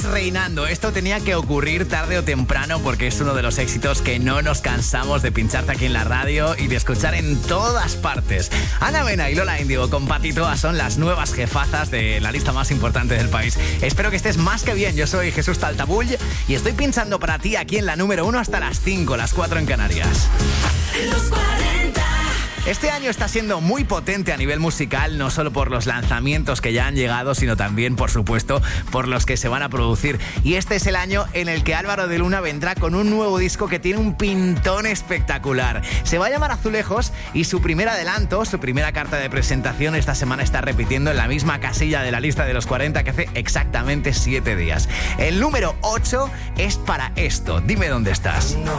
reinando. Esto tenía que ocurrir tarde o temprano porque es uno de los éxitos que no nos cansamos de pincharte aquí en la radio y de escuchar en todas partes. Ana Mena y Lola Índigo con Patti Toa son las nuevas jefazas de la lista más importante del país. Espero que estés más que bien. Yo soy Jesús Taltabull y estoy pinchando para ti aquí en la número 1 hasta las 5, las 4 en Canarias. Los 40. Este año está siendo muy potente a nivel musical, no solo por los lanzamientos que ya han llegado, sino también, por supuesto, por los que se van a producir. Y este es el año en el que Álvaro de Luna vendrá con un nuevo disco que tiene un pintón espectacular. Se va a llamar Azulejos y su primer adelanto, su primera carta de presentación, esta semana está repitiendo en la misma casilla de la lista de los 40 que hace exactamente 7 días. El número 8 es para esto. Dime dónde estás.